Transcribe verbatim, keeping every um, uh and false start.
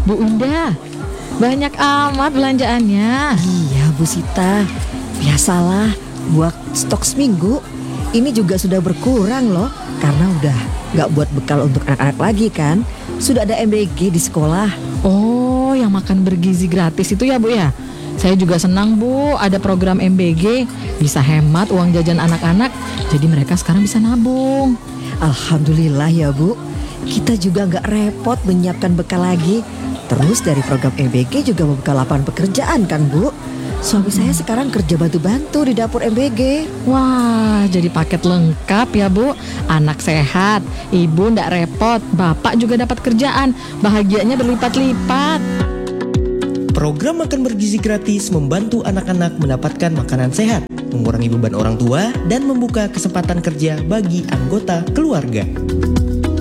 Bu Unda, banyak amat belanjaannya. Iya Bu Sita, biasalah buat stok seminggu. Ini juga sudah berkurang loh, karena udah gak buat bekal untuk anak-anak lagi kan. Sudah ada M B G di sekolah. Oh, yang makan bergizi gratis itu ya Bu ya? Saya juga senang Bu, ada program M B G. Bisa hemat uang jajan anak-anak, jadi mereka sekarang bisa nabung. Alhamdulillah ya Bu, kita juga gak repot menyiapkan bekal lagi. Terus dari program M B G juga membuka lapangan pekerjaan kan Bu. Suami saya sekarang kerja bantu-bantu di dapur M B G. Wah, jadi paket lengkap ya Bu. Anak sehat, ibu ndak repot, bapak juga dapat kerjaan. Bahagianya berlipat-lipat. Program makan bergizi gratis membantu anak-anak mendapatkan makanan sehat, mengurangi beban orang tua, dan membuka kesempatan kerja bagi anggota keluarga.